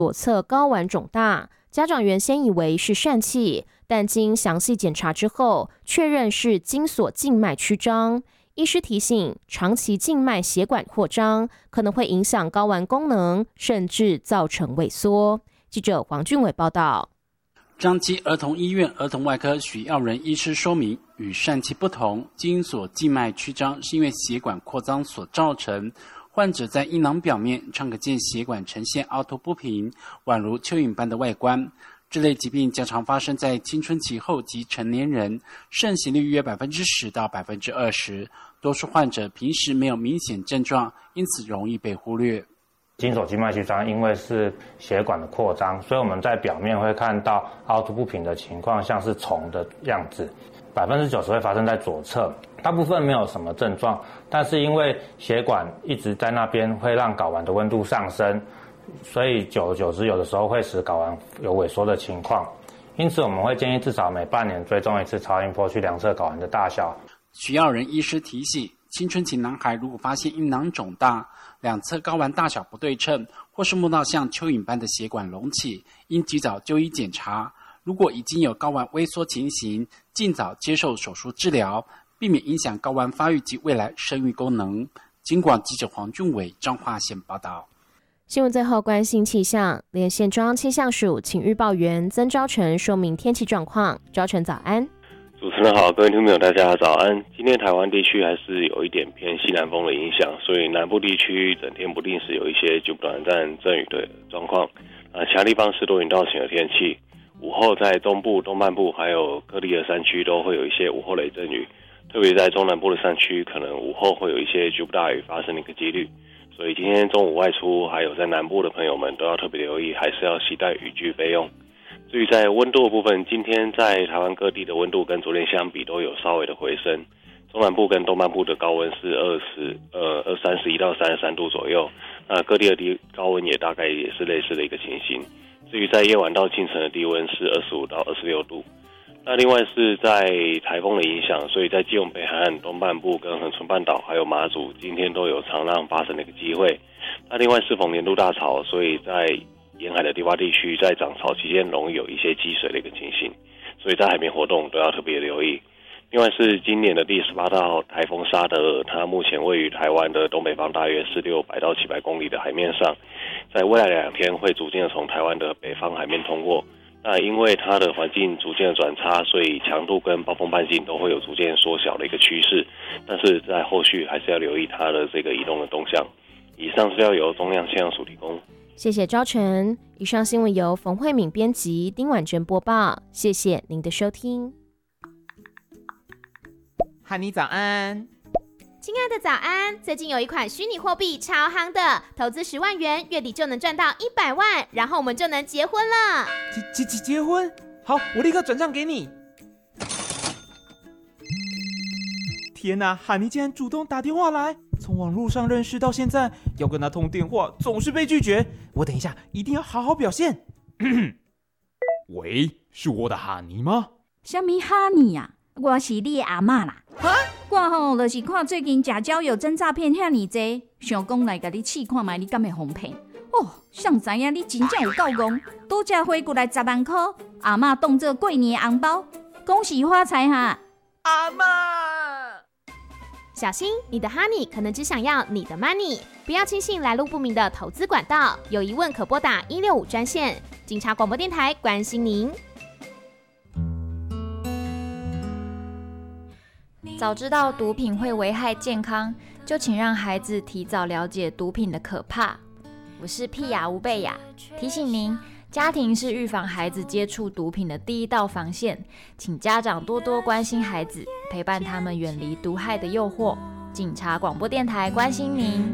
左侧睾丸肿大，家长原先以为是疝气，但经详细检查之后，确认是精索静脉曲张。医师提醒，长期静脉血管扩张可能会影响睾丸功能，甚至造成萎缩。记者黄俊伟报道。 彰基儿童医院儿童外科许耀仁医师说明，与疝气不同，精索静脉曲张是因为血管扩张所造成。患者在阴囊表面常可见血管呈现凹凸不平，宛如蚯蚓般的外观。这类疾病较常发生在青春期后及成年人，盛行率约 10% 到 20%， 多数患者平时没有明显症状，因此容易被忽略。 精索静脉曲张因为是血管的扩张，所以我们在表面会看到凹凸不平的情况，像是虫的样子。90%会发生在左侧，大部分没有什么症状，但是因为血管一直在那边，会让睾丸的温度上升，所以久而久之，有的时候会使睾丸有萎缩的情况。因此，我们会建议至少每半年追踪一次超音波，去量测睾丸的大小。 许耀仁医师提醒，青春期男孩如果发现阴囊肿大，两侧睾丸大小不对称，或是摸到像蚯蚓般的血管隆起，应及早就医检查。如果已经有睾丸萎缩情形，尽早接受手术治疗，避免影响睾丸发育及未来生育功能。警广记者黄俊伟彰化县报道。 新闻最后关心气象，连线中央气象署请预报员曾昭成说明天气状况。昭成早安。 主持人好，各位听众朋友大家早安。今天台湾地区还是有一点偏西南风的影响，所以南部地区整天不定时有一些局部短暂阵雨的状况，其他地方是多云到晴的天气。午后在中部、东半部还有各地的山区都会有一些午后雷阵雨，特别在中南部的山区，可能午后会有一些局部大雨发生的一个几率。所以今天中午外出，还有在南部的朋友们都要特别留意，还是要携带雨具备用。至于在温度的部分，今天在台湾各地的温度跟昨天相比都有稍微的回升。中南部跟东半部的高温是31到33度左右，各地的高温也大概也是类似的一个情形。至于在夜晚到清晨的低温是25到26度。那另外是在台风的影响，所以在基隆北海岸东半部跟恒春半岛还有马祖，今天都有长浪发生的一个机会。那另外适逢年度大潮，所以在沿海的低洼地区在涨潮期间容易有一些积水的一个情形，所以在海边活动都要特别留意。另外是今年的第18号台风沙德尔，它目前位于台湾的东北方大约是600到700公里的海面上，在未来2天会逐渐的从台湾的北方海面通过。那因为它的环境逐渐的转差，所以强度跟暴风半径都会有逐渐缩小的一个趋势，但是在后续还是要留意它的这个移动的动向。以上是要由中央气象署提供。 谢谢昭成。以上新闻由冯慧敏编辑，丁婉珍播报。谢谢您的收听。 汉妮早安。 亲爱的早安，最近有一款虚拟货币超夯的，投资10万元，月底就能赚到100万，然后我们就能结婚了。 结婚？好，我立刻转账给你。天哪，汉妮竟然主动打电话来，从网络上认识到现在，要跟他通电话总是被拒绝，我等一下一定要好好表现。喂，是我的哈尼吗？ 什么哈尼啊？我是你的阿嬷啦。我就是看最近假交友真诈骗遐尼多，想讲来甲你试看卖，你敢会哄骗？谁知影你真正有够戆，拄则汇过来10万块，阿嬷当作过年的红包，恭喜发财哈！ 阿嬷， 小心，你的 Honey 可能只想要你的 Money， 不要轻信来路不明的投资管道，有疑问可拨打165专线。警察广播电台关心您。 早知道毒品会危害健康，就请让孩子提早了解毒品的可怕。我是屁雅吴贝雅，提醒您，家庭是预防孩子接触毒品的第一道防线，请家长多多关心孩子，陪伴他们远离毒害的诱惑。警察广播电台关心您。